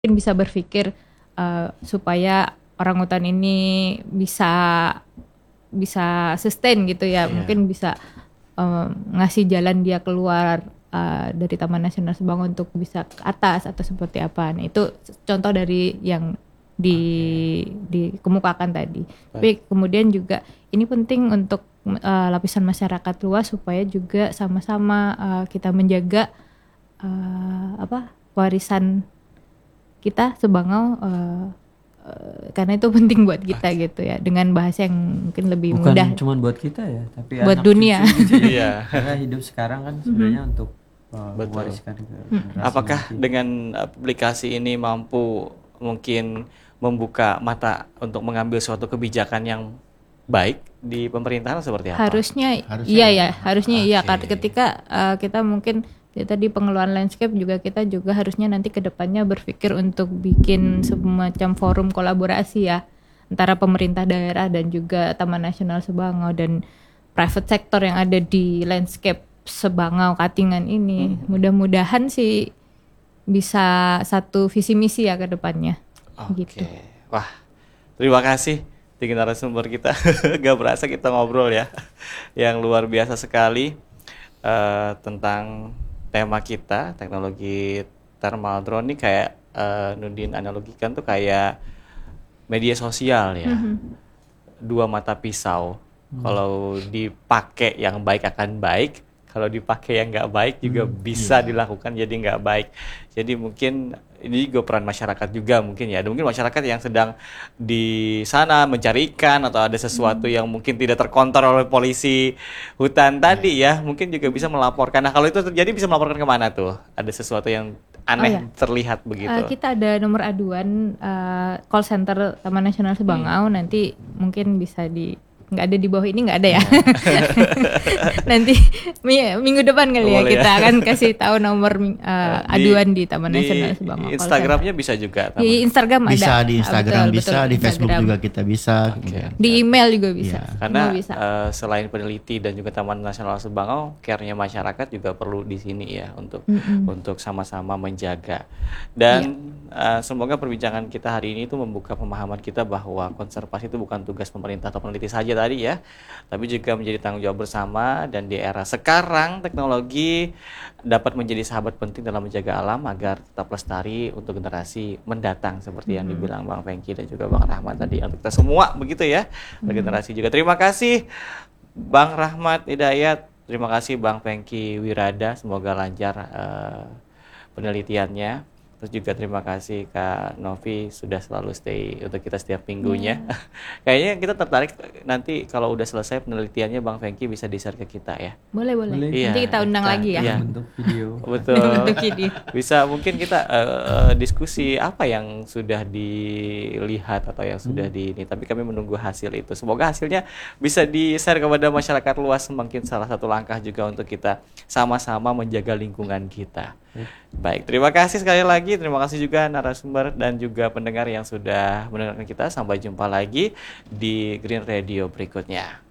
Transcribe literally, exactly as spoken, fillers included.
mungkin bisa berpikir uh, supaya orangutan ini bisa bisa sustain gitu ya, Iya. mungkin bisa um, ngasih jalan dia keluar uh, dari Taman Nasional Subang untuk bisa ke atas atau seperti apa. Nah, itu contoh dari yang di dikemukakan tadi. Tapi kemudian juga ini penting untuk uh, lapisan masyarakat luas supaya juga sama-sama uh, kita menjaga uh, apa warisan kita Sebangau, uh, uh, karena itu penting buat kita gitu ya, dengan bahasa yang mungkin lebih Bukan mudah cuma buat kita ya, tapi buat anak dunia. cucu gitu ya. Iya. Karena hidup sekarang kan sebenarnya untuk uh, Betul. mewariskan ke generasi Apakah nanti. dengan aplikasi ini mampu mungkin membuka mata untuk mengambil suatu kebijakan yang baik di pemerintahan seperti apa? Harusnya, Harusnya iya ya. ya, harusnya iya. Oke. Karena ketika uh, kita mungkin ya, tadi pengelolaan landscape juga kita juga harusnya nanti ke depannya berpikir untuk bikin semacam forum kolaborasi ya antara pemerintah daerah dan juga Taman Nasional Sebangau dan private sector yang ada di landscape Sebangau Katingan ini. Hmm. Mudah-mudahan sih bisa satu visi misi ya ke depannya. Oke. Gitu. Wah, terima kasih tiga narasumber kita. Gak berasa kita ngobrol ya, yang luar biasa sekali eh, tentang tema kita, teknologi thermal drone ini kayak eh, Nudin analogikan tuh kayak media sosial ya, dua mata pisau. Kalau dipakai yang baik akan baik, kalau dipakai yang nggak baik juga bisa dilakukan jadi nggak baik. Jadi mungkin ini juga peran masyarakat juga mungkin ya. Ada mungkin masyarakat yang sedang di sana mencari ikan atau ada sesuatu yang mungkin tidak terkontrol oleh polisi hutan tadi ya, mungkin juga bisa melaporkan. Nah kalau itu terjadi bisa melaporkan kemana tuh? Ada sesuatu yang aneh Oh, ya. terlihat begitu. Uh, kita ada nomor aduan uh, call center Taman Nasional Sebangau, nanti mungkin bisa di nggak ada di bawah ini, nggak ada ya. Nanti mi- minggu depan kali ya Boleh kita ya. akan kasih tahu nomor uh, aduan di Taman Nasional Sebangau. call Instagramnya bisa juga. center. Di Instagram ada. Bisa di Ah, Instagram betul, bisa, betul, di Facebook Instagram. juga kita bisa. Oke. Di email juga bisa. Iya. Karena Semua bisa. eh, selain peneliti dan juga Taman Nasional Sebangau, care-nya masyarakat juga perlu di sini ya untuk untuk sama-sama menjaga. Dan Iya. eh, semoga perbincangan kita hari ini itu membuka pemahaman kita bahwa konservasi itu bukan tugas pemerintah atau peneliti saja tadi ya, tapi juga menjadi tanggung jawab bersama. Dan di era sekarang teknologi dapat menjadi sahabat penting dalam menjaga alam agar tetap lestari untuk generasi mendatang seperti yang dibilang Bang Fengki dan juga Bang Rahmat tadi, untuk kita semua begitu ya, untuk generasi juga. Terima kasih Bang Rahmat Hidayat, terima kasih Bang Fengki Wirada, semoga lancar eh, penelitiannya. Terus juga terima kasih Kak Novi sudah selalu stay untuk kita setiap minggunya. Kayaknya kita tertarik nanti kalau udah selesai penelitiannya Bang Fengki bisa di-share ke kita ya. Boleh, boleh. Boleh. Iya, Nanti kita undang kita- lagi ya. iya. Bentuk video. Betul. Bentuk video. Bisa mungkin kita eh, eh, diskusi apa yang sudah dilihat atau yang sudah di ini, tapi kami menunggu hasil itu. Semoga hasilnya bisa di-share kepada masyarakat luas, mungkin salah satu langkah juga untuk kita sama-sama menjaga lingkungan kita. Baik, terima kasih sekali lagi. Terima kasih juga narasumber dan juga pendengar yang sudah mendengarkan kita. Sampai jumpa lagi di Green Radio berikutnya.